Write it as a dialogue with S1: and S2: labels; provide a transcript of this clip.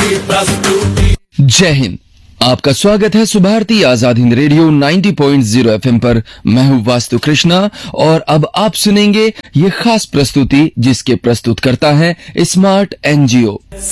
S1: जय हिंद। आपका स्वागत है सुभारती आजाद हिंद रेडियो 90.0 एफएम पर। मैं हूं वास्तु कृष्णा और अब आप सुनेंगे ये खास प्रस्तुति जिसके प्रस्तुत करता है स्मार्ट एनजीओ।